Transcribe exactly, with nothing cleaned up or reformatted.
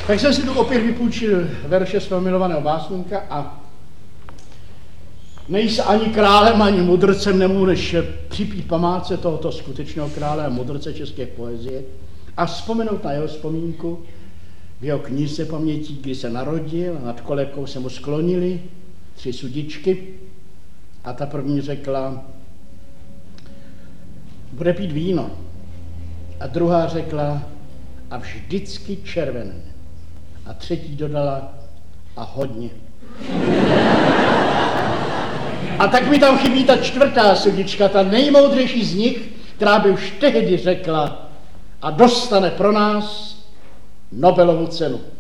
Tak jsem si tu opět vypůjčil verše svého milovaného básníka a nejsi ani králem, ani mudrcem, nemůžu než připít památce tohoto skutečného krále a mudrce české poezie a vzpomenout na jeho vzpomínku v jeho knize pamětí, kdy se narodil a nad kolebkou se mu sklonili tři sudičky a ta první řekla, bude pít víno. A druhá řekla, a vždycky červené. A třetí dodala, a hodně. A tak mi tam chybí ta čtvrtá sudička, ta nejmoudřejší z nich, která by už tehdy řekla, a dostane pro nás Nobelovu cenu.